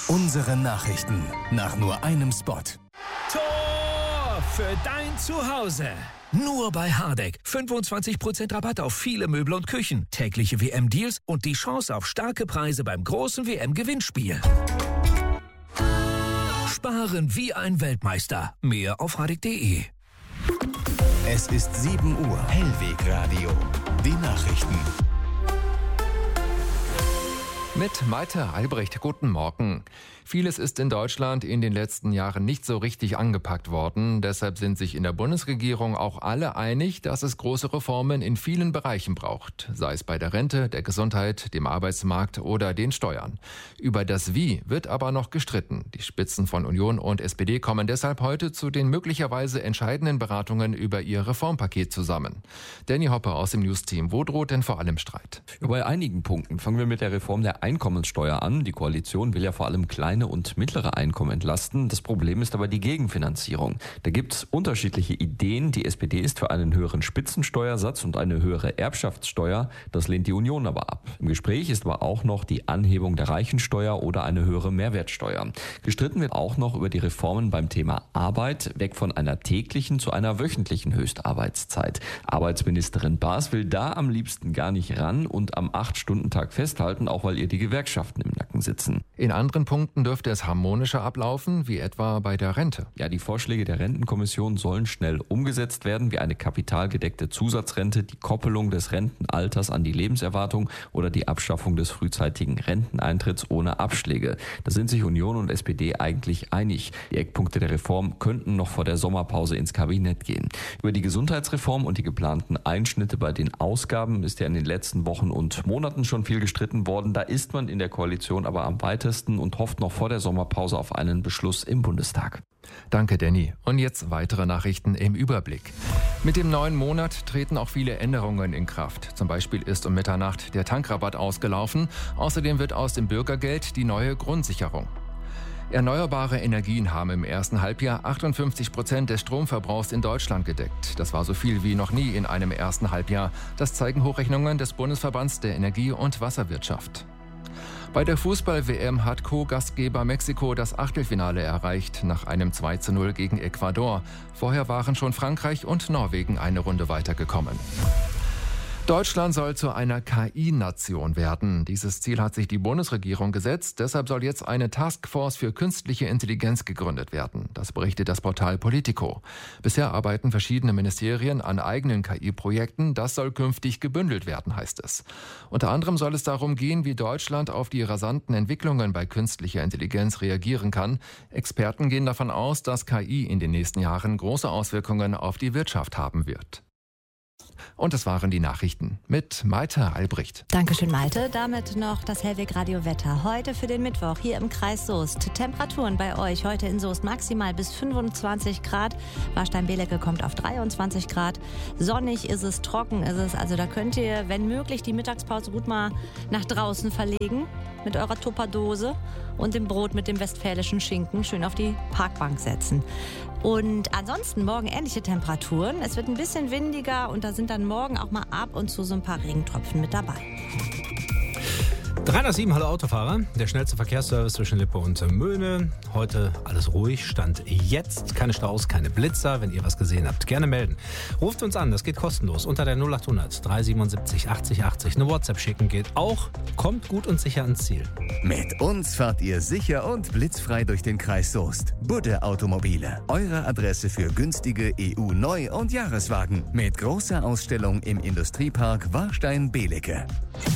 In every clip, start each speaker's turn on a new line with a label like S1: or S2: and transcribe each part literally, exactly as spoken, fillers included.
S1: Unsere Nachrichten nach nur einem Spot.
S2: Tor für dein Zuhause. Nur bei Hardegg. fünfundzwanzig Prozent Rabatt auf viele Möbel und Küchen. Tägliche W M-Deals und die Chance auf starke Preise beim großen W M-Gewinnspiel. Sparen wie ein Weltmeister. Mehr auf hardegg punkt de.
S1: Es ist sieben Uhr. Hellwegradio. Die Nachrichten.
S3: Mit Malte Albrecht, guten Morgen. Vieles ist in Deutschland in den letzten Jahren nicht so richtig angepackt worden. Deshalb sind sich in der Bundesregierung auch alle einig, dass es große Reformen in vielen Bereichen braucht. Sei es bei der Rente, der Gesundheit, dem Arbeitsmarkt oder den Steuern. Über das Wie wird aber noch gestritten. Die Spitzen von Union und S P D kommen deshalb heute zu den möglicherweise entscheidenden Beratungen über ihr Reformpaket zusammen. Danny Hoppe aus dem News-Team. Wo droht denn vor allem Streit?
S4: Bei einigen Punkten. Fangen wir mit der Reform der Einkommenssteuer an. Die Koalition will ja vor allem kleine und mittlere Einkommen entlasten. Das Problem ist aber die Gegenfinanzierung. Da gibt es unterschiedliche Ideen. Die S P D ist für einen höheren Spitzensteuersatz und eine höhere Erbschaftssteuer. Das lehnt die Union aber ab. Im Gespräch ist aber auch noch die Anhebung der Reichensteuer oder eine höhere Mehrwertsteuer. Gestritten wird auch noch über die Reformen beim Thema Arbeit, weg von einer täglichen zu einer wöchentlichen Höchstarbeitszeit. Arbeitsministerin Baas will da am liebsten gar nicht ran und am acht-Stunden-Tag festhalten, auch weil ihr die Gewerkschaften im Nacken sitzen.
S3: In anderen Punkten dürfte es harmonischer ablaufen, wie etwa bei der Rente.
S4: Ja, die Vorschläge der Rentenkommission sollen schnell umgesetzt werden, wie eine kapitalgedeckte Zusatzrente, die Koppelung des Rentenalters an die Lebenserwartung oder die Abschaffung des frühzeitigen Renteneintritts ohne Abschläge. Da sind sich Union und S P D eigentlich einig. Die Eckpunkte der Reform könnten noch vor der Sommerpause ins Kabinett gehen. Über die Gesundheitsreform und die geplanten Einschnitte bei den Ausgaben ist ja in den letzten Wochen und Monaten schon viel gestritten worden. Da ist man in der Koalition aber am weitesten und hofft noch vor der Sommerpause auf einen Beschluss im Bundestag.
S3: Danke, Danny. Und jetzt weitere Nachrichten im Überblick. Mit dem neuen Monat treten auch viele Änderungen in Kraft. Zum Beispiel ist um Mitternacht der Tankrabatt ausgelaufen. Außerdem wird aus dem Bürgergeld die neue Grundsicherung. Erneuerbare Energien haben im ersten Halbjahr achtundfünfzig Prozent des Stromverbrauchs in Deutschland gedeckt. Das war so viel wie noch nie in einem ersten Halbjahr. Das zeigen Hochrechnungen des Bundesverbands der Energie- und Wasserwirtschaft. Bei der Fußball-W M hat Co-Gastgeber Mexiko das Achtelfinale erreicht, nach einem zwei zu null gegen Ecuador. Vorher waren schon Frankreich und Norwegen eine Runde weitergekommen. Deutschland soll zu einer K I-Nation werden. Dieses Ziel hat sich die Bundesregierung gesetzt. Deshalb soll jetzt eine Taskforce für künstliche Intelligenz gegründet werden. Das berichtet das Portal Politico. Bisher arbeiten verschiedene Ministerien an eigenen K I-Projekten. Das soll künftig gebündelt werden, heißt es. Unter anderem soll es darum gehen, wie Deutschland auf die rasanten Entwicklungen bei künstlicher Intelligenz reagieren kann. Experten gehen davon aus, dass K I in den nächsten Jahren große Auswirkungen auf die Wirtschaft haben wird. Und das waren die Nachrichten mit Malte Albrecht.
S5: Dankeschön, Malte. Damit noch das Hellweg-Radio-Wetter. Heute für den Mittwoch hier im Kreis Soest. Temperaturen bei euch heute in Soest maximal bis fünfundzwanzig Grad. Warstein-Belecke kommt auf dreiundzwanzig Grad. Sonnig ist es, trocken ist es. Also da könnt ihr, wenn möglich, die Mittagspause gut mal nach draußen verlegen. Mit eurer Tupperdose und dem Brot mit dem westfälischen Schinken schön auf die Parkbank setzen. Und ansonsten morgen ähnliche Temperaturen. Es wird ein bisschen windiger und da sind dann morgen auch mal ab und zu so ein paar Regentropfen mit dabei.
S6: drei nach sieben, hallo Autofahrer. Der schnellste Verkehrsservice zwischen Lippe und Möhne. Heute alles ruhig, Stand jetzt. Keine Staus, keine Blitzer. Wenn ihr was gesehen habt, gerne melden. Ruft uns an, das geht kostenlos. Unter der null acht hundert drei siebenundsiebzig achtzig achtzig. Eine WhatsApp schicken geht auch. Kommt gut und sicher ans Ziel.
S1: Mit uns fahrt ihr sicher und blitzfrei durch den Kreis Soest. Budde Automobile. Eure Adresse für günstige E U-Neu- und Jahreswagen. Mit großer Ausstellung im Industriepark Warstein-Belecke.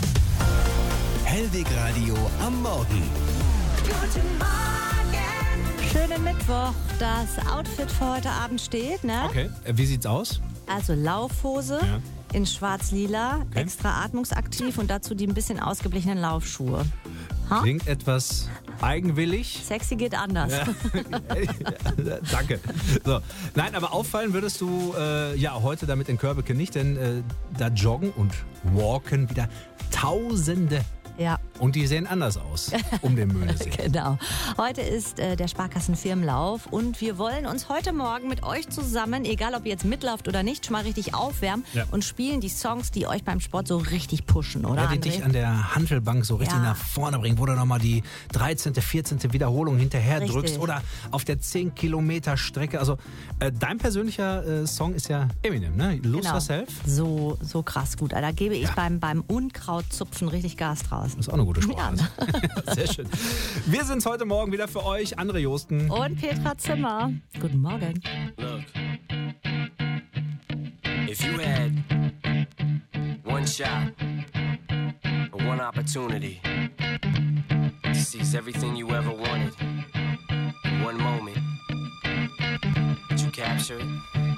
S1: Hellwegradio am Morgen.
S5: Guten Morgen. Schönen Mittwoch. Das Outfit für heute Abend steht, ne?
S6: Okay, wie sieht's aus?
S5: Also Laufhose
S6: Ja.
S5: in schwarz-lila,
S6: Okay.
S5: extra atmungsaktiv und dazu die ein bisschen ausgeblichenen Laufschuhe. Ha?
S6: Klingt etwas eigenwillig.
S5: Sexy geht anders.
S6: Ja. Danke. So. Nein, aber auffallen würdest du äh, ja heute damit in Körbeke nicht, denn äh, da joggen und walken wieder Tausende
S5: Ja.
S6: Und die sehen anders aus um den Möhnesee.
S5: Genau. Heute ist äh, der Sparkassenfirmenlauf und wir wollen uns heute Morgen mit euch zusammen, egal ob ihr jetzt mitlauft oder nicht, schon mal richtig aufwärmen
S6: Ja.
S5: und spielen die Songs, die euch beim Sport so richtig pushen, oder?
S6: Ja, die
S5: André?
S6: dich an der Hantelbank so richtig
S5: Ja.
S6: nach vorne bringen, wo du nochmal die dreizehnte, vierzehnte Wiederholung hinterher
S5: Richtig.
S6: drückst oder auf der zehn Kilometer Strecke. Also äh, dein persönlicher äh, Song ist ja Eminem, ne? Lose
S5: Genau.
S6: Yourself.
S5: So, so krass gut. Da gebe ich
S6: Ja.
S5: beim, beim Unkrautzupfen richtig Gas draus.
S6: Das ist auch eine gute Sprache.
S5: Ja.
S6: Sehr schön. Wir sind's heute Morgen wieder für euch. André Josten.
S5: Und Petra Zimmer. Guten Morgen.
S7: Look, if you had one shot, or one opportunity to seize everything you ever wanted in one moment, would you capture it?